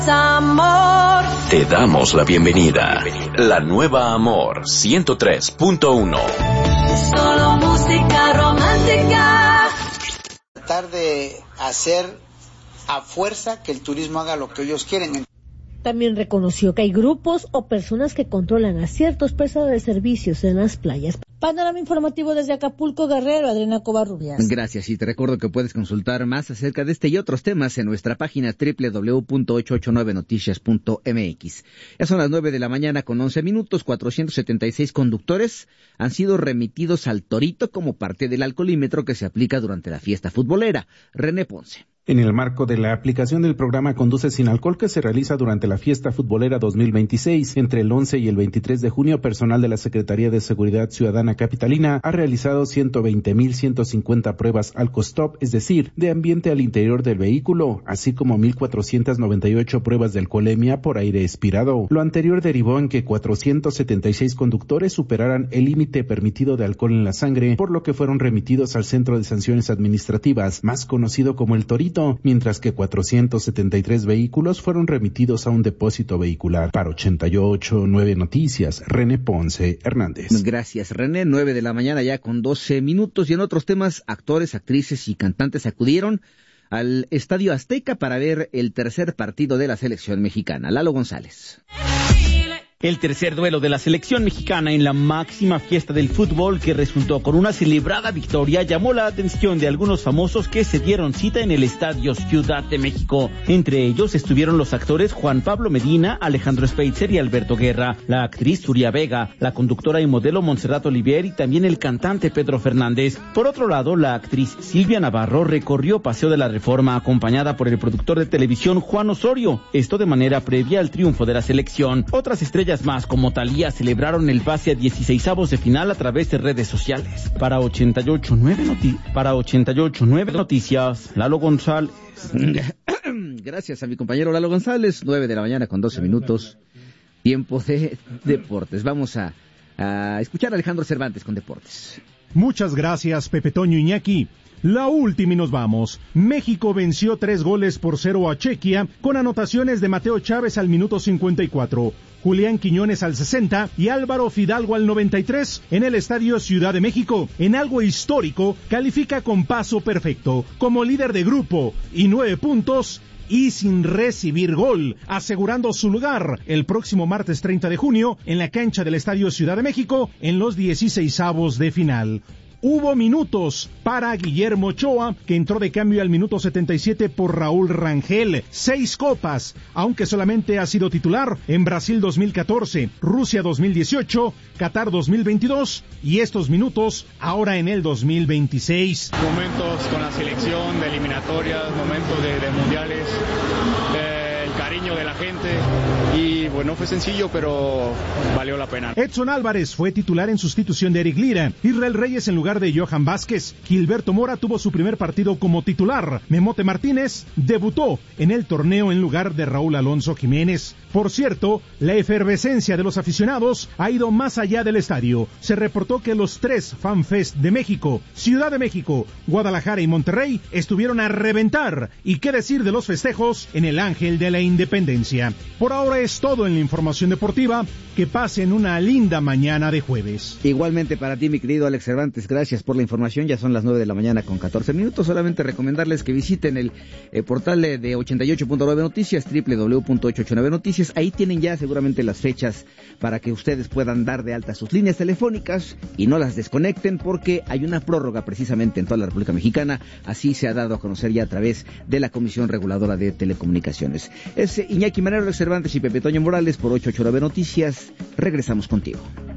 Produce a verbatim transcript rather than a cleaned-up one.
Amor. Te damos la bienvenida. La nueva Amor ciento tres punto uno. Solo música romántica. Tratar de hacer a fuerza que el turismo haga lo que ellos quieren. También reconoció que hay grupos o personas que controlan a ciertos prestadores de servicios en las playas. Panorama informativo desde Acapulco, Guerrero, Adriana Covarrubias. Gracias, y te recuerdo que puedes consultar más acerca de este y otros temas en nuestra página doble u doble u doble u punto ocho ocho nueve noticias punto m x. Ya son las nueve de la mañana con once minutos. cuatrocientos setenta y seis conductores han sido remitidos al Torito como parte del alcoholímetro que se aplica durante la fiesta futbolera. René Ponce. En el marco de la aplicación del programa Conduce sin Alcohol que se realiza durante la Fiesta Futbolera dos mil veintiséis, entre el once y el veintitrés de junio, personal de la Secretaría de Seguridad Ciudadana Capitalina ha realizado ciento veinte mil ciento cincuenta pruebas Alcostop, es decir, de ambiente al interior del vehículo, así como mil cuatrocientas noventa y ocho pruebas de alcoholemia por aire expirado. Lo anterior derivó en que cuatrocientos setenta y seis conductores superaran el límite permitido de alcohol en la sangre, por lo que fueron remitidos al Centro de Sanciones Administrativas, más conocido como el Torito, mientras que cuatrocientos setenta y tres vehículos fueron remitidos a un depósito vehicular. Para ochenta y ocho punto nueve Noticias, René Ponce Hernández. Gracias, René. Nueve de la mañana ya con doce minutos. Y en otros temas, actores, actrices y cantantes acudieron al Estadio Azteca para ver el tercer partido de la selección mexicana. Lalo González. El tercer duelo de la selección mexicana en la máxima fiesta del fútbol, que resultó con una celebrada victoria, llamó la atención de algunos famosos que se dieron cita en el Estadio Ciudad de México. Entre ellos estuvieron los actores Juan Pablo Medina, Alejandro Speitzer y Alberto Guerra, la actriz Zuria Vega, la conductora y modelo Montserrat Olivier y también el cantante Pedro Fernández. Por otro lado, la actriz Silvia Navarro recorrió Paseo de la Reforma acompañada por el productor de televisión Juan Osorio, esto de manera previa al triunfo de la selección. Otras estrellas más como Thalía celebraron el pase a dieciseisavos de final a través de redes sociales. Para ochenta y ocho punto nueve noti- para ochenta y ocho punto nueve Noticias, Lalo González. Gracias a mi compañero Lalo González. Nueve de la mañana con doce minutos. Tiempo de deportes. Vamos a, a escuchar a Alejandro Cervantes con deportes. Muchas gracias, Pepe Toño, Iñaki. La última y nos vamos. México venció tres goles por cero a Chequia con anotaciones de Mateo Chávez al minuto cincuenta y cuatro, Julián Quiñones al sesenta y Álvaro Fidalgo al noventa y tres en el Estadio Ciudad de México. En algo histórico, califica con paso perfecto como líder de grupo y nueve puntos y sin recibir gol, asegurando su lugar el próximo martes treinta de junio en la cancha del Estadio Ciudad de México en los dieciseisavos de final. Hubo minutos para Guillermo Ochoa, que entró de cambio al minuto setenta y siete por Raúl Rangel. Seis copas, aunque solamente ha sido titular en Brasil dos mil catorce, Rusia dos mil dieciocho, Qatar dos mil veintidós y estos minutos ahora en el dos mil veintiséis. Momentos con la selección, de eliminatorias, momentos de, de mundiales, de, el cariño de la gente. Y bueno, fue sencillo, pero valió la pena. Edson Álvarez fue titular en sustitución de Eric Lira. Israel Reyes en lugar de Johan Vázquez. Gilberto Mora tuvo su primer partido como titular. Memote Martínez debutó en el torneo en lugar de Raúl Alonso Jiménez. Por cierto, la efervescencia de los aficionados ha ido más allá del estadio. Se reportó que los tres FanFest de México, Ciudad de México, Guadalajara y Monterrey estuvieron a reventar. Y qué decir de los festejos en el Ángel de la Independencia. Por ahora es todo en la información deportiva. Que pasen una linda mañana de jueves. Igualmente para ti, mi querido Alex Cervantes, gracias por la información. Ya son las nueve de la mañana con catorce minutos. Solamente recomendarles que visiten el eh, portal de ochenta y ocho punto nueve Noticias, doble u doble u doble u punto ochenta y ocho nueve Noticias. Ahí tienen ya seguramente las fechas para que ustedes puedan dar de alta sus líneas telefónicas y no las desconecten, porque hay una prórroga precisamente en toda la República Mexicana. Así se ha dado a conocer ya a través de la Comisión Reguladora de Telecomunicaciones. Es Iñaki Manero, Alex Cervantes y Pepe Toño Morales por ochenta y ocho nueve Noticias. Regresamos contigo.